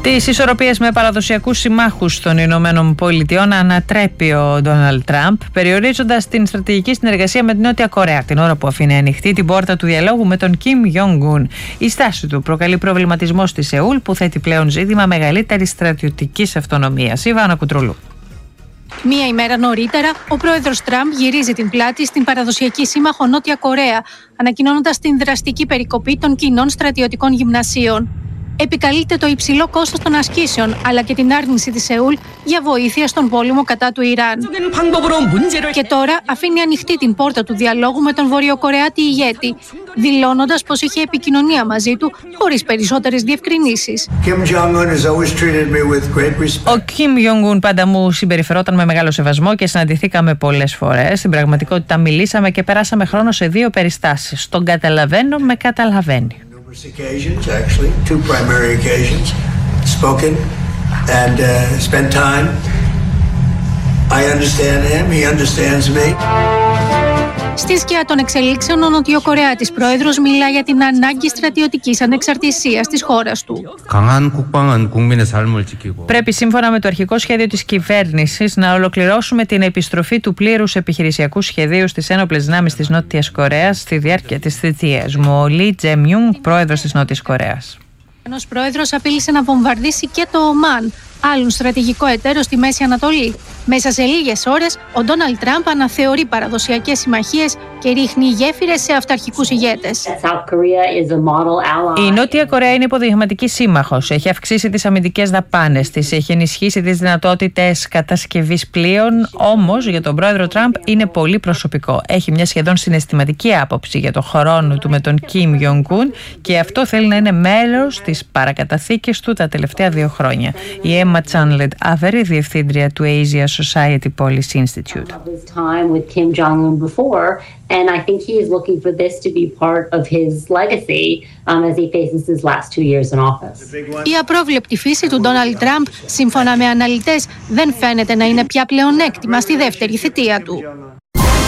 Τις ισορροπίες με παραδοσιακούς συμμάχους των Ηνωμένων Πολιτειών ανατρέπει ο Ντόναλντ Τραμπ, περιορίζοντας την στρατηγική συνεργασία με την Νότια Κορέα, την ώρα που αφήνει ανοιχτή την πόρτα του διαλόγου με τον Κιμ Γιονγκ-ουν. Η στάση του προκαλεί προβληματισμό στη Σεούλ, που θέτει πλέον ζήτημα μεγαλύτερης στρατιωτικής αυτονομίας. Ιβάνα Κουτρούλου. Μία ημέρα νωρίτερα, ο πρόεδρος Τραμπ γυρίζει την πλάτη στην παραδοσιακή σύμμαχο Νότια Κορέα, ανακοινώνοντας την δραστική περικοπή των κοινών στρατιωτικών γυμνασίων. Επικαλείται το υψηλό κόστος των ασκήσεων, αλλά και την άρνηση της Σεούλ για βοήθεια στον πόλεμο κατά του Ιράν. Και τώρα αφήνει ανοιχτή την πόρτα του διαλόγου με τον Βορειοκορεάτη ηγέτη, δηλώνοντας πως είχε επικοινωνία μαζί του χωρίς περισσότερες διευκρινήσεις. Ο Κιμ Γιονγκ-ουν πάντα μου συμπεριφερόταν με μεγάλο σεβασμό και συναντηθήκαμε πολλές φορές. Στην πραγματικότητα μιλήσαμε και περάσαμε χρόνο σε δύο περιστάσεις. Τον καταλαβαίνω, με καταλαβαίνει. Occasions, actually, two primary occasions, spoken and spent time. I understand him, he understands me. Στη σκιά των εξελίξεων, ο Νοτιοκορεάτης πρόεδρος μιλά για την ανάγκη στρατιωτικής ανεξαρτησίας της χώρας του. Πρέπει σύμφωνα με το αρχικό σχέδιο της κυβέρνησης να ολοκληρώσουμε την επιστροφή του πλήρους επιχειρησιακού σχεδίου στις ένοπλες δυνάμεις της Νότιας Κορέας στη διάρκεια της θητείας μου. Ο Λι Τζε-μιουνγκ, πρόεδρος της Νότιας Κορέας. Ένας πρόεδρος απείλησε να βομβαρδίσει και το Ομάν, άλλον στρατηγικό εταίρο στη Μέση Ανατολή. Μέσα σε λίγες ώρες, ο Ντόναλντ Τραμπ αναθεωρεί παραδοσιακές συμμαχίες και ρίχνει γέφυρες σε αυταρχικούς ηγέτες. Η Νότια Κορέα είναι υποδειγματική σύμμαχος. Έχει αυξήσει τις αμυντικές δαπάνες της, έχει ενισχύσει τις δυνατότητες κατασκευής πλοίων. Όμως, για τον πρόεδρο Τραμπ είναι πολύ προσωπικό. Έχει μια σχεδόν συναισθηματική άποψη για το χρόνο του με τον Κιμ Γιονγκ-ουν και αυτό θέλει να είναι μέρος της παρακαταθήκης του τα τελευταία 2 χρόνια. Η Emma Chandler Avery, διευθύντρια του Asia Society Policy Institute. And I think he is looking for this to be part of his legacy as he faces his last 2 years in office. Η απρόβλεπτη φύση του Ντόναλντ Τραμπ, σύμφωνα με αναλυτές, δεν φαίνεται να είναι πια πλεονέκτημα στη δεύτερη θητεία του.